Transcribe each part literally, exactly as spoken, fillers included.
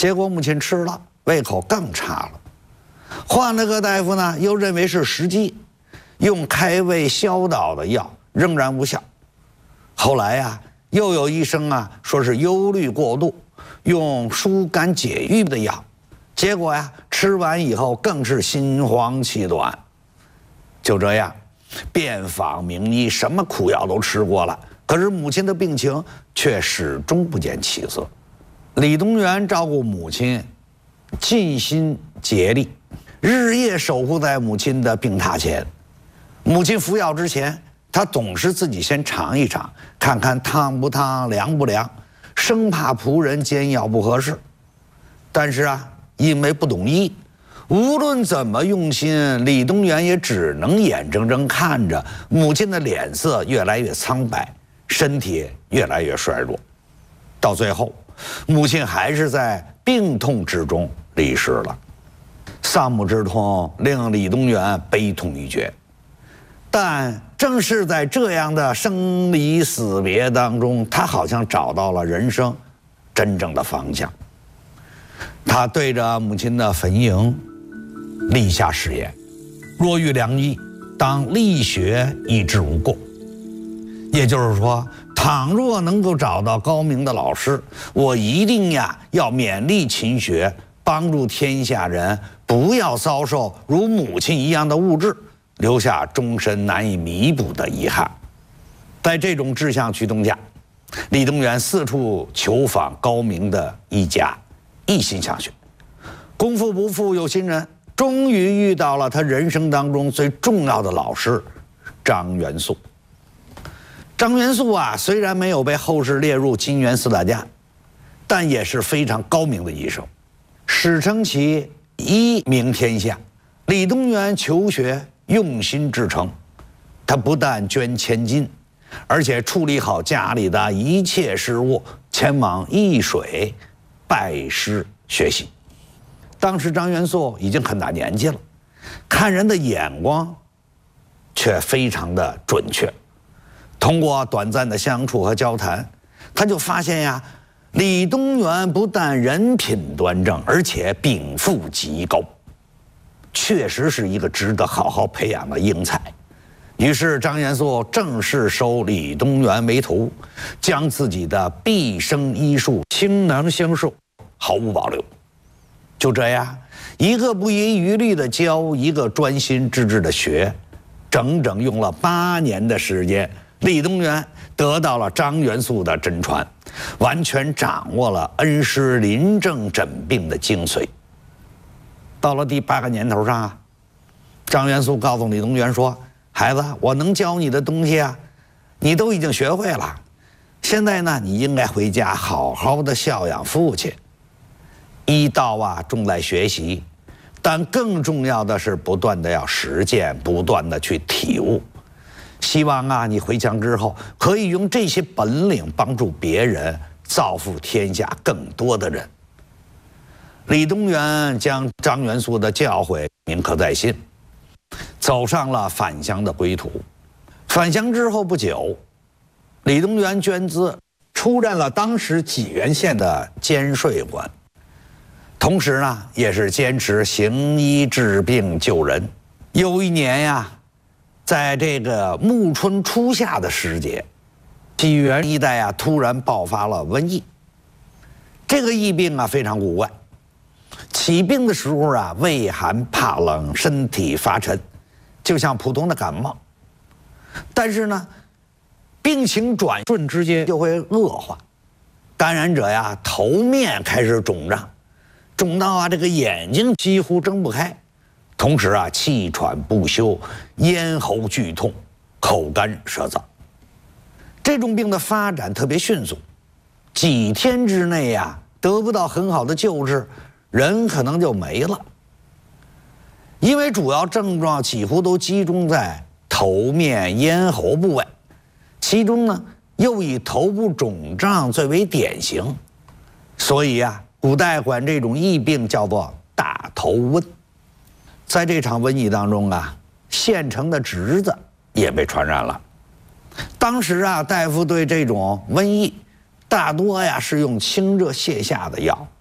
结果母亲吃了，胃口更差了。换了个大夫呢，又认为是时机，用开胃消导的药仍然无效。后来呀、啊，又有医生啊说是忧虑过度，用疏肝解郁的药，结果呀，吃完以后更是心慌气短。就这样，遍访名医，什么苦药都吃过了，可是母亲的病情却始终不见起色。李东垣照顾母亲，尽心竭力，日夜守护在母亲的病榻前。母亲服药之前，他总是自己先尝一尝，看看烫不烫、凉不凉，生怕仆人煎药不合适。但是啊，因为不懂医，无论怎么用心，李东垣也只能眼睁睁看着母亲的脸色越来越苍白，身体越来越衰弱。到最后，母亲还是在病痛之中离世了。丧母之痛令李东垣悲痛欲绝，但正是在这样的生离死别当中，他好像找到了人生真正的方向。他对着母亲的坟茔立下誓言：若遇良医，当力学医治无过。也就是说，倘若能够找到高明的老师，我一定呀要勉力勤学，帮助天下人不要遭受如母亲一样的误治，留下终身难以弥补的遗憾。在这种志向驱动下，李东垣四处求访高明的医家，一心向学。功夫不负有心人，终于遇到了他人生当中最重要的老师张元素。张元素啊，虽然没有被后世列入金元四大家，但也是非常高明的医生，史称其医名天下。李东垣求学用心至诚，他不但捐千金，而且处理好家里的一切事务，前往易水拜师学习。当时张元素已经很大年纪了，看人的眼光却非常的准确。通过短暂的相处和交谈，他就发现呀，李东垣不但人品端正，而且禀赋极高，确实是一个值得好好培养的英才。于是张元素正式收李东垣为徒，将自己的毕生医术倾囊相授，毫无保留。就这样，一个不遗余力的教，一个专心致志的学，整整用了八年的时间，李东垣得到了张元素的真传，完全掌握了恩师临症诊病的精髓。到了第八个年头上啊，张元素告诉李东垣说：“孩子，我能教你的东西啊，你都已经学会了。现在呢，你应该回家好好的孝养父亲。医道啊，重在学习，但更重要的是不断的要实践，不断的去体悟。希望啊，你回乡之后可以用这些本领帮助别人，造福天下更多的人。”李东垣将张元素的教诲铭刻在心，走上了返乡的归途。返乡之后不久，李东垣捐资出任了当时济源县的监税官，同时呢，也是坚持行医治病救人。有一年呀，在这个暮春初夏的时节，济源一带啊突然爆发了瘟疫。这个疫病啊非常古怪，起病的时候啊畏寒怕冷，身体发沉，就像普通的感冒。但是呢，病情转瞬之间就会恶化，感染者呀头面开始肿胀，肿到啊这个眼睛几乎睁不开，同时啊气喘不休，咽喉剧痛，口干舌燥。这种病的发展特别迅速，几天之内呀得不到很好的救治，人可能就没了。因为主要症状几乎都集中在头面咽喉部位，其中呢又以头部肿胀最为典型，所以啊古代管这种疫病叫做大头瘟。在这场瘟疫当中啊，县城的侄子也被传染了。当时啊大夫对这种瘟疫大多呀是用清热泻下的药，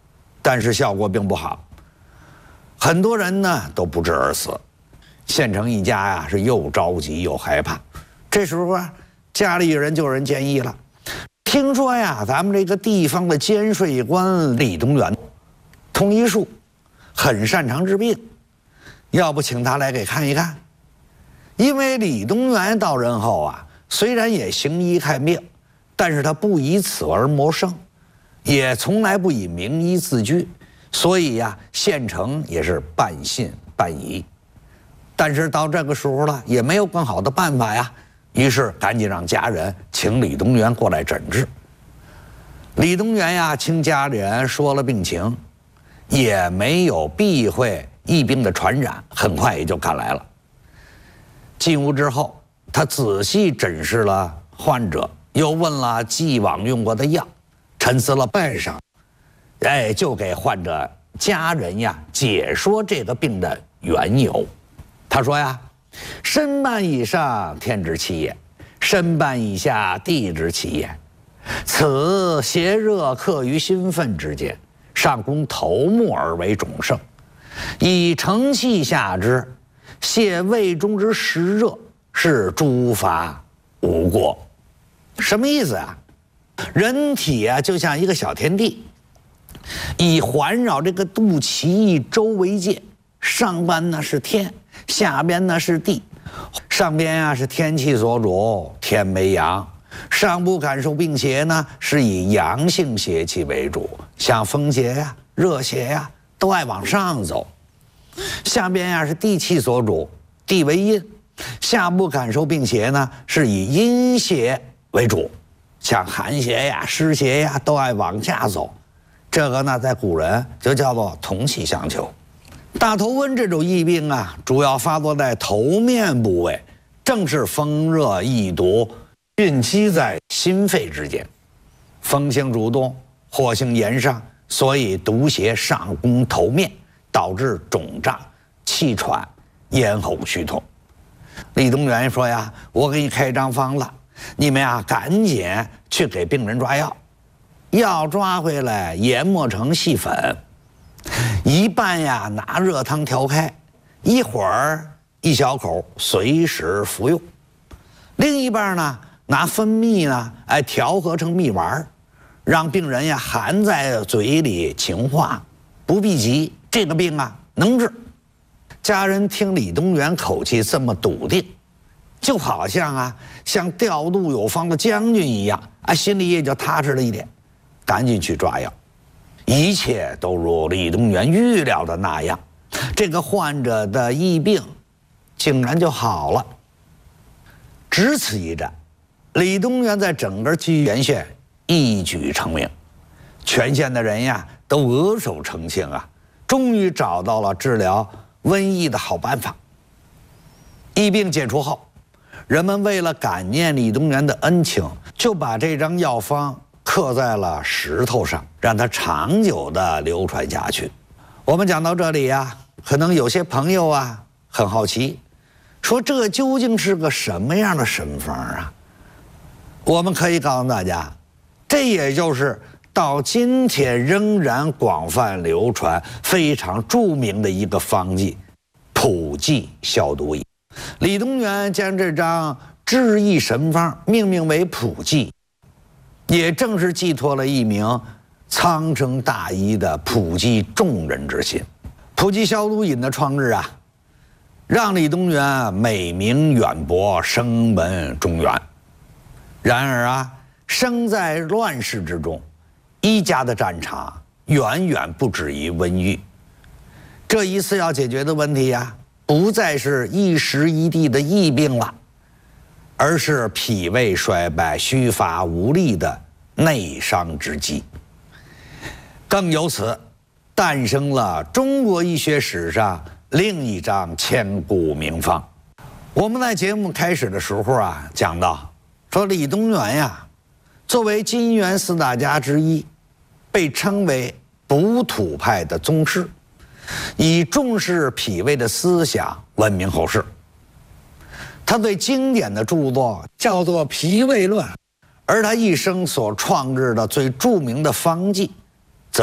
但是效果并不好，很多人呢都不治而死。县城一家呀是又着急又害怕。这时候啊，家里人就有人建议了，听说呀，咱们这个地方的监税官李东垣通医术，很擅长治病，要不请他来给看一看？因为李东垣到任后啊，虽然也行医看病，但是他不以此而谋生，也从来不以名医自居，所以呀，县城也是半信半疑。但是到这个时候了，也没有更好的办法呀，于是赶紧让家人请李东垣过来诊治。李东垣呀，听家里人说了病情，也没有避讳疫病的传染，很快也就赶来了。进屋之后，他仔细诊视了患者，又问了既往用过的药，沉思了半晌，哎，就给患者家人呀解说这个病的缘由。他说呀，身半以上天之气也，身半以下地之气也。此邪热克于心肺之间，上攻头目而为肿盛，以承气下之，泄胃中之实热，是诸法无过。什么意思啊？人体啊就像一个小天地，以环绕这个肚脐一周为界，上半呢是天，下边呢是地。上边啊是天气所主，天为阳，上部感受病邪呢是以阳性邪气为主，像风邪呀、热邪呀都爱往上走。下边呀是地气所主，地为阴，下部感受病邪呢是以阴邪为主，像寒邪呀、湿邪呀都爱往下走。这个呢在古人就叫做同气相求。大头瘟这种疫病啊，主要发作在头面部位，正是风热易毒，蕴积在心肺之间。风性主动，火性炎上，所以毒邪上攻头面，导致肿胀、气喘、咽喉虚痛。李东垣说呀，我给你开张方子，你们呀赶紧去给病人抓药，药抓回来研磨成细粉，一半呀拿热汤调开，一会儿一小口随时服用，另一半呢拿分蜜呢哎调和成蜜丸，让病人呀含在嘴里沁化，不必急，这个病啊能治。家人听李东垣口气这么笃定，就好像啊像调度有方的将军一样，啊心里也就踏实了一点，赶紧去抓药。一切都如李东垣预料的那样，这个患者的疫病竟然就好了。只此一战，李东垣在整个居延县一举成名，全县的人呀都额手称庆啊，终于找到了治疗瘟疫的好办法。疫病解除后，人们为了感念李东垣的恩情，就把这张药方刻在了石头上，让它长久地流传下去。我们讲到这里呀，可能有些朋友啊很好奇，说这究竟是个什么样的神方啊？我们可以告诉大家，这也就是到今天仍然广泛流传、非常著名的一个方剂——普济消毒液。李东垣将这张治疫神方命名为普济，也正是寄托了一名苍生大医的普济众人之心。普济消毒饮的创制啊，让李东垣美名远播，声闻中原。然而啊，生在乱世之中，医家的战场远远不止于瘟疫。这一次要解决的问题呀，不再是一时一地的疫病了，而是脾胃衰败、虚乏无力的内伤之疾。更由此诞生了中国医学史上另一张千古名方。我们在节目开始的时候啊，讲到说李东垣呀，作为金元四大家之一，被称为补土派的宗师，以重视脾胃的思想闻名后世。他最经典的著作叫做《脾胃论》，而他一生所创制的最著名的方剂，则是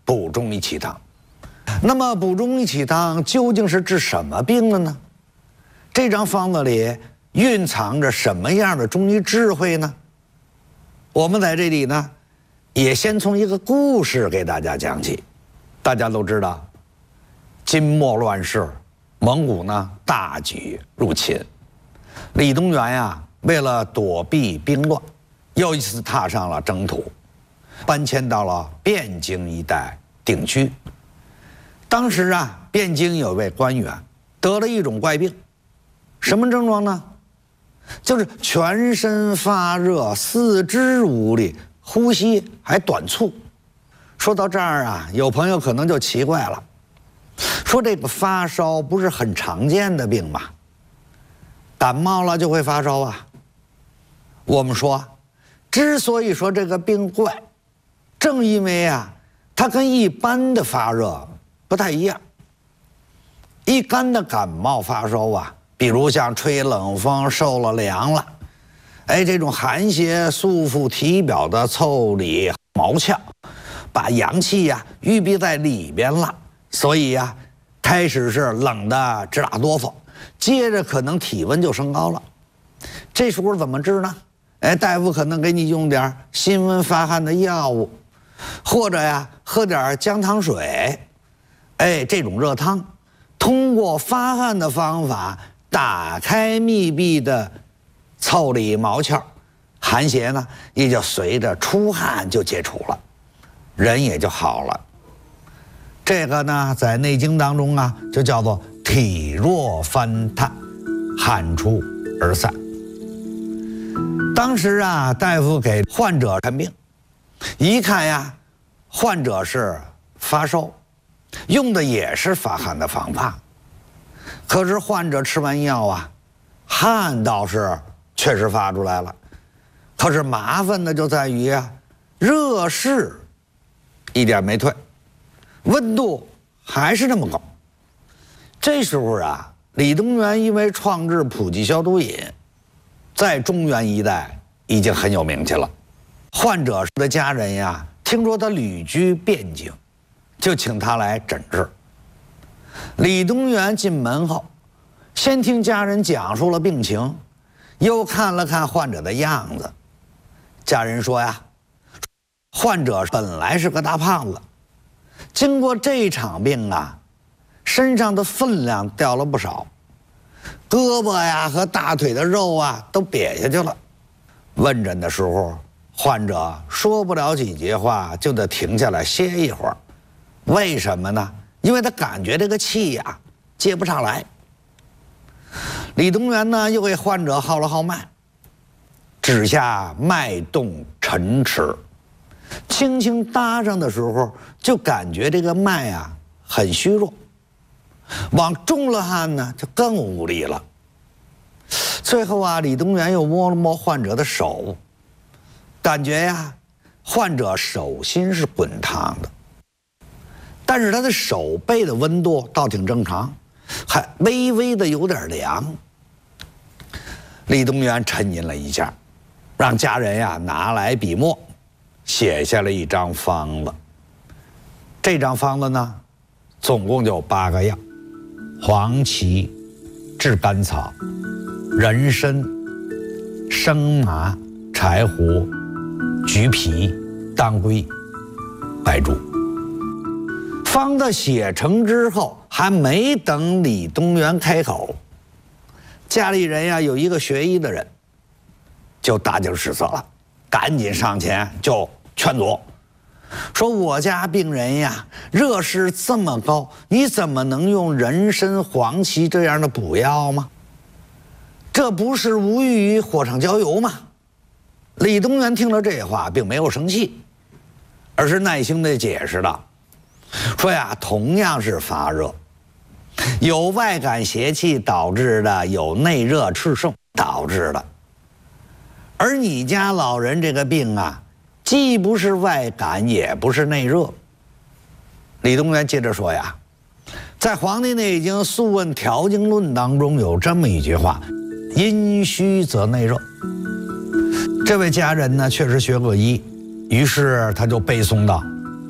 补中益气汤。那么补中益气汤究竟是治什么病的呢？这张方子里蕴藏着什么样的中医智慧呢？我们在这里呢，也先从一个故事给大家讲起。大家都知道，金末乱世，蒙古呢大举入侵，李东垣呀，为了躲避兵乱，又一次踏上了征途，搬迁到了汴京一带定居。当时啊，汴京有位官员得了一种怪病，什么症状呢？就是全身发热，四肢无力，呼吸还短促。说到这儿啊，有朋友可能就奇怪了，说这个发烧不是很常见的病吗？感冒了就会发烧啊。我们说，之所以说这个病怪，正因为啊，它跟一般的发热不太一样。一般的感冒发烧啊，比如像吹冷风、受了凉了，哎，这种寒邪束缚体表的腠理毛窍，把阳气呀、啊、郁闭在里边了，所以呀、啊，开始是冷的直打哆嗦，接着可能体温就升高了。这时候怎么治呢？哎，大夫可能给你用点辛温发汗的药物，或者呀喝点姜汤水，哎，这种热汤，通过发汗的方法打开密闭的腠理毛窍，寒邪呢也就随着出汗就解除了，人也就好了。这个呢，在《内经》当中啊，就叫做体弱翻炭，汗出而散。当时啊，大夫给患者看病，一看呀，患者是发烧，用的也是发汗的方法。可是患者吃完药啊，汗倒是确实发出来了，可是麻烦的就在于啊，热势一点没退，温度还是那么高。这时候啊，李东垣因为创制普济消毒饮，在中原一带已经很有名气了。患者的家人呀，听说他旅居汴京，就请他来诊治。李东垣进门后，先听家人讲述了病情，又看了看患者的样子。家人说呀，患者本来是个大胖子，经过这场病啊，身上的分量掉了不少，胳膊呀和大腿的肉啊都瘪下去了。问诊的时候，患者说不了几句话就得停下来歇一会儿。为什么呢？因为他感觉这个气呀接不上来。李东垣呢又给患者号了号脉，指下脉动沉迟，轻轻搭上的时候就感觉这个脉啊很虚弱，往重了汗呢就更无力了。最后啊，李东垣又摸了摸患者的手，感觉呀患者手心是滚烫的，但是他的手背的温度倒挺正常，还微微的有点凉。李东垣沉吟了一下，让家人呀拿来笔墨，写下了一张方子。这张方子呢，总共就八个药：黄芪、炙甘草、人参、生麻、柴胡、橘皮、当归、白术。方子写成之后，还没等李东垣开口，家里人呀有一个学医的人就大惊失色了，赶紧上前就劝阻，说我家病人呀热势这么高，你怎么能用人参、黄芪这样的补药吗？这不是无异于火上浇油吗？李东垣听了这话并没有生气，而是耐心地解释道，说呀，同样是发热，有外感邪气导致的，有内热炽盛导致的。而你家老人这个病啊，既不是外感，也不是内热。李东垣接着说呀，在《黄帝内经·素问·调经论》当中有这么一句话：阴虚则内热。这位家人呢，确实学过医，于是他就背诵道：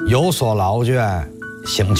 有所劳倦，行